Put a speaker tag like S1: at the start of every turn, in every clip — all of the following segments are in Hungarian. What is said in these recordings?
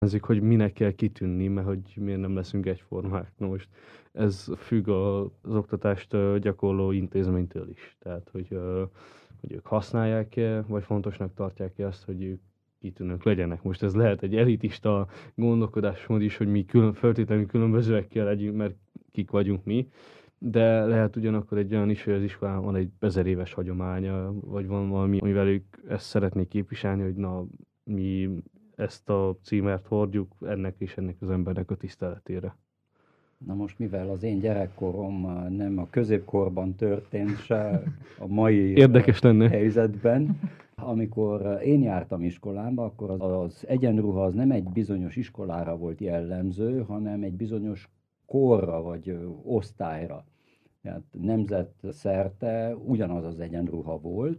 S1: Ezek, hogy minek kell kitűnni, mert hogy miért nem leszünk egyformák. Na most ez függ az oktatást gyakorló intézménytől is. Tehát, hogy ők használják-e, vagy fontosnak tartják-e azt, hogy ők kitűnők legyenek. Most ez lehet egy elitista gondolkodásmód is, hogy mi feltétlenül különbözőek kell legyünk, mert kik vagyunk mi, de lehet ugyanakkor egy olyan is, hogy az iskolában van egy 1000 éves hagyománya, vagy van valami, amivel ők ezt szeretnék képviselni, hogy na, mi ezt a címert hordjuk ennek és ennek az embernek a tiszteletére.
S2: Na most, mivel az én gyerekkorom nem a középkorban történt, se a mai
S1: Érdekes lenne.
S2: helyzetben, amikor én jártam iskolába, akkor az egyenruha az nem egy bizonyos iskolára volt jellemző, hanem egy bizonyos korra vagy osztályra. Tehát nemzetszerte ugyanaz az egyenruha volt,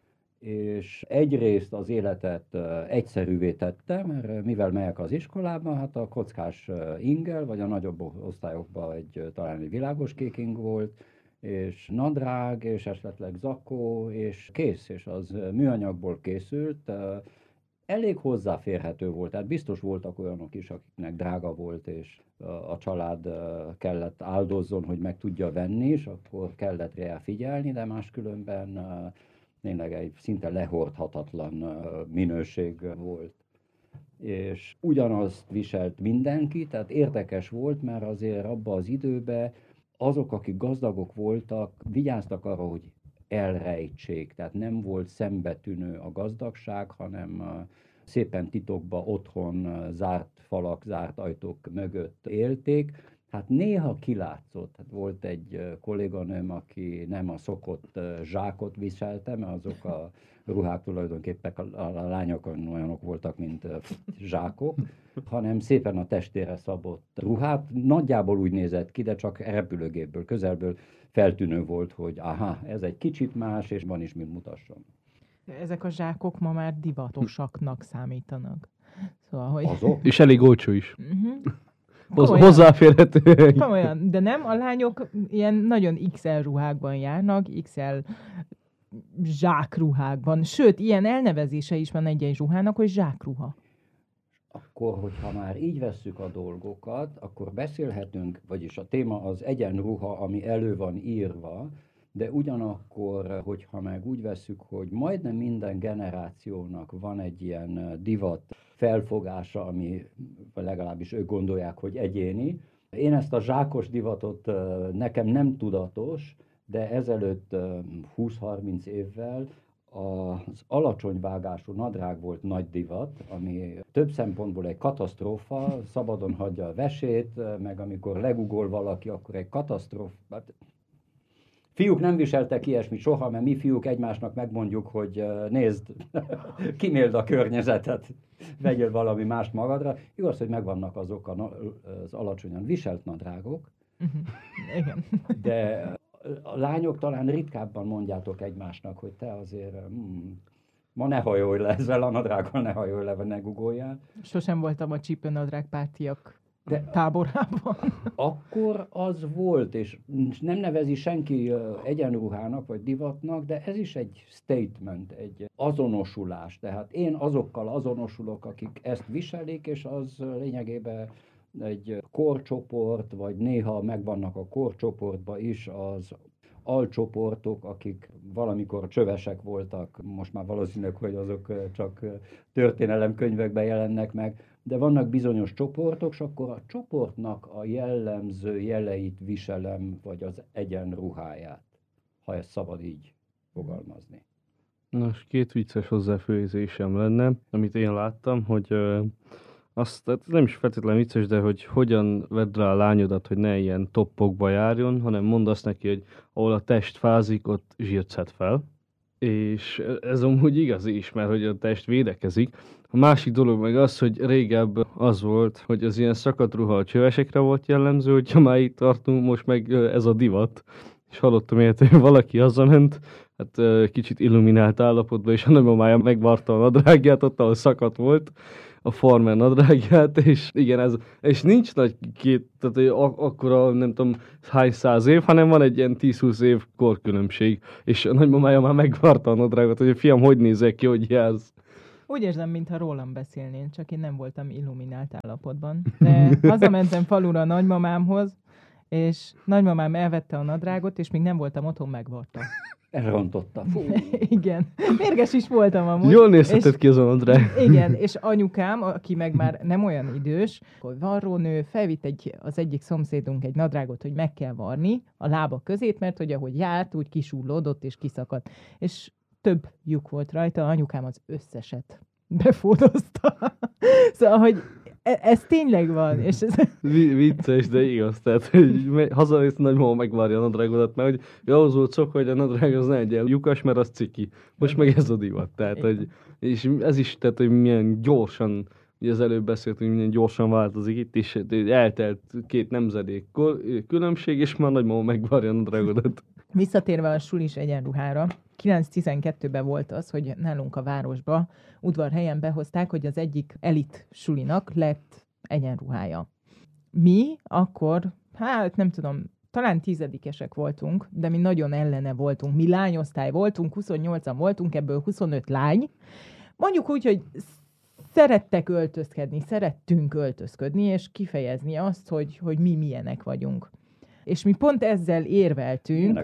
S2: és egyrészt az életet egyszerűvé tette, mert mivel megyek az iskolába, hát a kockás ingel, vagy a nagyobb osztályokban talán egy világos kék ing volt, és nadrág, és esetleg zakó, és kész, és az műanyagból készült, elég hozzáférhető volt, tehát biztos voltak olyanok is, akiknek drága volt, és a család kellett áldozzon, hogy meg tudja venni, és akkor kellett rá figyelni, de máskülönben tényleg egy szinte lehordhatatlan minőség volt. És ugyanazt viselt mindenki, tehát érdekes volt, mert azért abban az időben azok, akik gazdagok voltak, vigyáztak arra, hogy elrejtsék, tehát nem volt szembetűnő a gazdagság, hanem szépen titokba otthon zárt falak, zárt ajtók mögött élték. Hát néha kilátszott, hát volt egy kolléganőm, aki nem a szokott zsákot viselte, mert azok a ruhák tulajdonképpen a lányok olyanok voltak, mint zsákok, hanem szépen a testére szabott ruhát. Nagyjából úgy nézett ki, de csak repülőgépből, közelből feltűnő volt, hogy aha, ez egy kicsit más, és van is, mint mutasson.
S3: Ezek a zsákok ma már divatosaknak számítanak. Szóval, hogy...
S2: Azok?
S1: És elég olcsó is.
S3: Komolyan.
S1: Hozzáférhető.
S3: Komolyan, de nem, a lányok ilyen nagyon XL ruhákban járnak, XL zsákruhákban. Sőt, ilyen elnevezése is van egy ruhának, hogy zsákruha.
S2: Akkor, hogyha már így vesszük a dolgokat, akkor beszélhetünk, vagyis a téma az egyenruha, ami elő van írva, de ugyanakkor, hogyha meg úgy vesszük, hogy majdnem minden generációnak van egy ilyen divat felfogása, ami legalábbis ők gondolják, hogy egyéni. Én ezt a zsákos divatot nekem nem tudatos, de ezelőtt 20-30 évvel az alacsony vágású nadrág volt nagy divat, ami több szempontból egy katasztrófa, szabadon hagyja a vesét, meg amikor legugol valaki, akkor egy katasztrófa. Fiúk nem viseltek ilyesmit soha, mert mi fiúk egymásnak megmondjuk, hogy nézd, kiméld a környezetet, vegyél valami mást magadra. Igaz, hogy megvannak azok az alacsonyan viselt nadrágok,
S3: Igen.
S2: de a lányok talán ritkábban mondjátok egymásnak, hogy te azért ma ne hajolj le ezzel a nadrággal, ne hajolj le, vagy ne gugoljál.
S3: Sosem voltam a csípőnadrág pártiak táborában.
S2: Akkor az volt, és nem nevezi senki egyenruhának vagy divatnak, de ez is egy statement, egy azonosulás. Tehát én azokkal azonosulok, akik ezt viselik, és az lényegében egy korcsoport, vagy néha megvannak a korcsoportban is az alcsoportok, akik valamikor csövesek voltak, most már valószínűleg, hogy azok csak történelemkönyvekben jelennek meg, de vannak bizonyos csoportok, és akkor a csoportnak a jellemző jeleit viselem, vagy az egyenruháját, ha ezt szabad így fogalmazni.
S1: Nos, 2 vicces hozzáfőzésem lenne, amit én láttam, hogy tehát nem is feltétlenül vicces, de hogy hogyan vedd rá a lányodat, hogy ne ilyen toppokba járjon, hanem mondd azt neki, hogy ahol a test fázik, ott zsírt szed fel. És ez amúgy igaz is, mert hogy a test védekezik. A másik dolog meg az, hogy régebb az volt, hogy az ilyen szakadt ruha a csövesekre volt jellemző, hogyha már itt tartunk, most meg ez a divat. És hallottam ilyet, hogy valaki hazament, hát kicsit illuminált állapotban, és a nagymamája megvarta a nadrágját, ott ahol szakadt volt, a farmer nadrágját, és igen, és nincs nagy tehát akkora nem tudom hány 100 év, hanem van egy ilyen 10-20 év korkülönbség, és a nagymamája már megvarta a nadrágot, hogy fiam, hogy nézek ki, hogy jelz.
S3: Úgy érzem, mintha rólam beszélnél, csak én nem voltam illuminált állapotban. De hazamentem falura a nagymamámhoz, és nagymamám elvette a nadrágot, és még nem voltam otthon, megvarta.
S2: Elrontotta. Fú.
S3: Igen. Mérges is voltam amúgy.
S1: Jól nézhetett ki az a nadrág.
S3: Igen, és anyukám, aki meg már nem olyan idős, hogy varrónő, felvitt az egyik szomszédunk egy nadrágot, hogy meg kell varni a lába közét, mert hogy ahogy járt, úgy kisúllódott és kiszakadt. És több lyuk volt rajta, anyukám az összeset befódozta. Szóval, hogy ez tényleg van. És ez...
S1: Vicces, de igaz. Tehát, hogy hazanéz, nagymama megvárja a nadrágodat, mert hogy ahhoz volt szokva, hogy a nadrág az ne egy lyukas, mert az ciki. Most meg ez a divat. Tehát, hogy, és ez is, tehát, hogy milyen gyorsan, ugye az előbb beszéltünk, hogy milyen gyorsan változik itt is, eltelt 2 nemzedék különbség, és már nagymama megvárja a nadrágodat.
S3: Visszatérve a sulis egyenruhára, 9-12-ben volt az, hogy nálunk a városba, udvarhelyen behozták, hogy az egyik elit sulinak lett egyenruhája. Mi akkor, hát nem tudom, talán 10-esek voltunk, de mi nagyon ellene voltunk. Mi lányosztály voltunk, 28-an voltunk, ebből 25 lány. Mondjuk úgy, hogy szerettünk öltözködni, és kifejezni azt, hogy mi milyenek vagyunk. És mi pont ezzel érveltünk,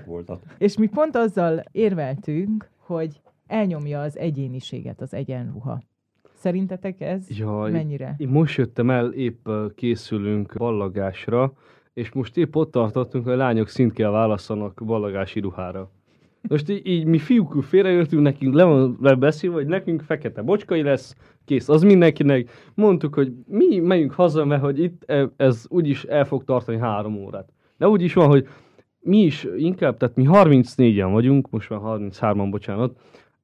S3: hogy elnyomja az egyéniséget az egyenruha. Szerintetek ez mennyire?
S1: Én most jöttem el, épp készülünk ballagásra, és most épp ott tartottunk, hogy a lányok szint kell válasszanak ballagási ruhára. Most így mi fiúk félrejöttünk, nekünk le van beszélve, hogy nekünk fekete bocskai lesz, kész, az mindenkinek. Mondtuk, hogy mi megyünk haza, mert hogy itt ez úgyis el fog tartani 3 órát. De úgy is van, hogy mi is inkább, tehát mi 34-en vagyunk, most már 33-an, bocsánat,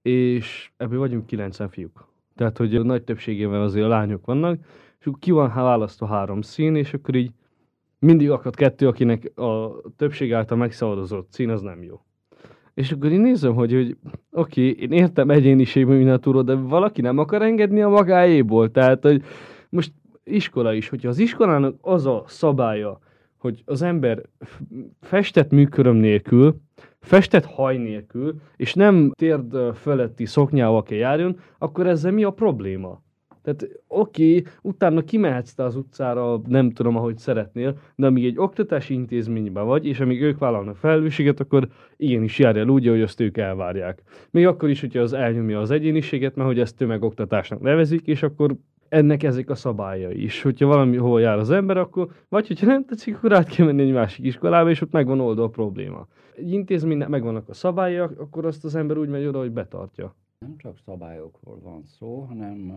S1: és ebből vagyunk 90 fiúk. Tehát, hogy a nagy többségében azért a lányok vannak, és ki van választva 3 szín, és akkor így mindig akad 2, akinek a többség által megszavazott szín, az nem jó. És akkor én nézem, hogy oké, én értem egyéniségben mindentúról, de valaki nem akar engedni a magáéból. Tehát, hogy most iskola is, hogyha az iskolának az a szabálya, hogy az ember festett műköröm nélkül, festett haj nélkül, és nem térd feletti szoknyával kell járjon, akkor ezzel mi a probléma? Tehát oké, utána kimehetsz te az utcára, nem tudom, ahogy szeretnél, de amíg egy oktatási intézményben vagy, és amíg ők vállalnak felelősséget, akkor igenis járj el úgy, hogy azt ők elvárják. Még akkor is, hogyha az elnyomja az egyéniséget, mert hogy ezt tömegoktatásnak nevezik, és akkor ennek ezek a szabályai is. Hogyha valahol jár az ember, akkor, vagy hogyha nem tetszik, akkor át kell menni egy másik iskolába, és ott megvan oldva a probléma. Egy intézménynek megvannak a szabályai, akkor azt az ember úgy megy oda, hogy betartja.
S2: Nem csak szabályokról van szó, hanem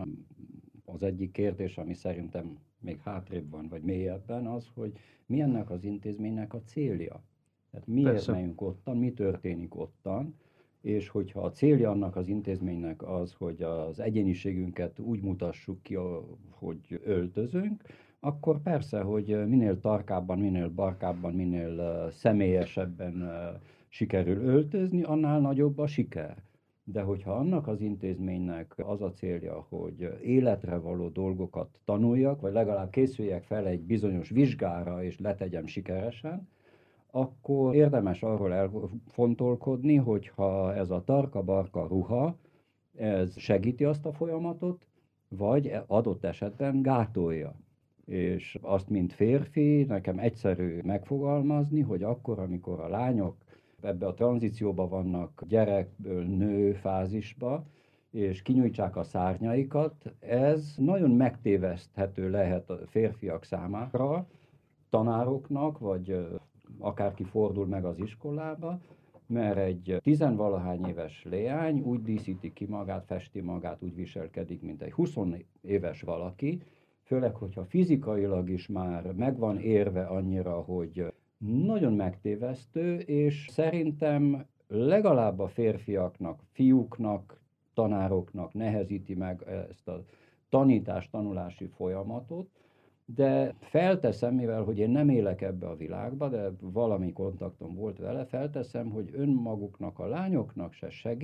S2: az egyik kérdés, ami szerintem még hátrébb van, vagy mélyebben az, hogy mi ennek az intézménynek a célja. Tehát miért megyünk ottan, mi történik ottan, és hogyha a célja annak az intézménynek az, hogy az egyéniségünket úgy mutassuk ki, hogy öltözünk, akkor persze, hogy minél tarkábban, minél barkábban, minél személyesebben sikerül öltözni, annál nagyobb a siker. De hogyha annak az intézménynek az a célja, hogy életre való dolgokat tanuljak, vagy legalább készüljek fel egy bizonyos vizsgára, és letegyem sikeresen, akkor érdemes arról elfontolkodni, hogyha ez a tarka-barka ruha, ez segíti azt a folyamatot, vagy adott esetben gátolja. És azt, mint férfi, nekem egyszerű megfogalmazni, hogy akkor, amikor a lányok ebbe a tranzícióba vannak gyerekből nő fázisba, és kinyújtsák a szárnyaikat, ez nagyon megtéveszthető lehet a férfiak számára, tanároknak, vagy akárki fordul meg az iskolába, mert egy 10-valahány éves leány úgy díszíti ki magát, festi magát, úgy viselkedik, mint egy 20 éves valaki, főleg, hogyha fizikailag is már megvan érve annyira, hogy nagyon megtévesztő, és szerintem legalább a férfiaknak, fiúknak, tanároknak nehezíti meg ezt a tanulás-tanulási folyamatot, de felteszem, mivel hogy én nem élek ebbe a világba, de valami kontaktom volt vele, felteszem, hogy önmaguknak, a lányoknak se segít,